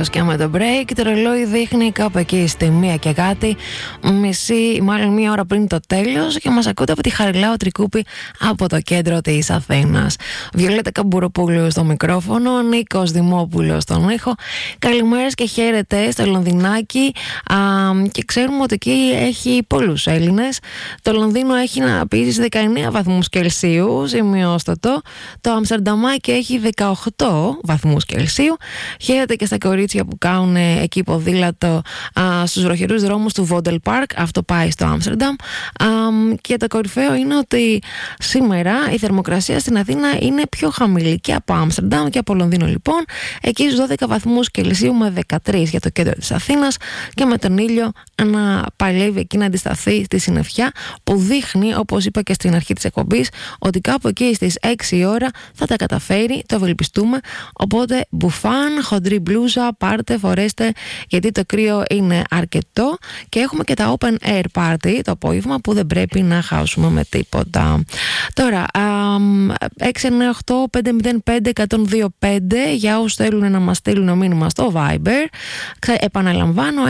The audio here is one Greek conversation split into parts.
τέλος και με το break. Το ρολόι δείχνει κάπου εκεί στη 1 και κάτι, μάλλον 1 ώρα πριν το τέλος, και μας ακούτε από τη Χαριλάου Τρικούπη από το κέντρο της Αθήνας. Βιολέτα Καμπουροπούλου στο μικρόφωνο, Νίκος Δημόπουλος στον ήχο. Καλημέρες και χαίρετε στο Λονδινάκι. Και ξέρουμε ότι εκεί έχει πολλούς Έλληνες. Το Λονδίνο έχει να πει 19 βαθμούς Κελσίου, σημειώστατο. Το Αμστερνταμάκι έχει 18 βαθμούς Κελσίου. Χαίρετε και στα κορίτσια που κάνουν εκεί ποδήλατο στους βροχερούς δρόμους του Βόντελ Πάρκ. Αυτό πάει στο Άμστερνταμ. Και το κορυφαίο είναι ότι σήμερα η θερμοκρασία στην Αθήνα είναι πιο χαμηλή και από Άμστερνταμ και από Λονδίνο, λοιπόν. Εκεί στους 12 βαθμούς Κελσίου με 13 για το κέντρο της Αθήνας, και με τον ήλιο να παλεύει εκεί να αντισταθεί στη συννεφιά, που δείχνει, όπως είπα και στην αρχή της εκπομπής, ότι κάπου εκεί στις 6 η ώρα θα τα καταφέρει, το ευελπιστούμε. Οπότε μπουφάν, χοντρή μπλούζα, πάρτε, φορέστε, γιατί το κρύο είναι αρκετό, και έχουμε και τα open air party το απόγευμα που δεν πρέπει να χάσουμε με τίποτα. Τώρα 698-505-1025 για όσους θέλουν να μας στείλουν μήνυμα στο Viber. Επαναλαμβάνω,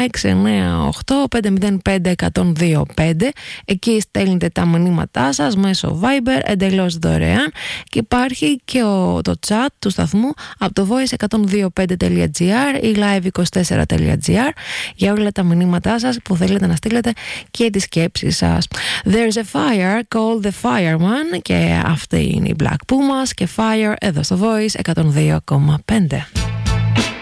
698-505-1025. Εκεί στέλνετε τα μηνύματά σας μέσω Viber, εντελώς δωρεάν, και υπάρχει και το chat του σταθμού από το voice1025.gr ή live24.gr για όλα τα μηνύματά σας που θέλετε να στείλετε και τις σκέψεις σας. There's a fire, call the fireman, και αυτή είναι η Black Pumas και Fire εδώ στο Voice 102,5.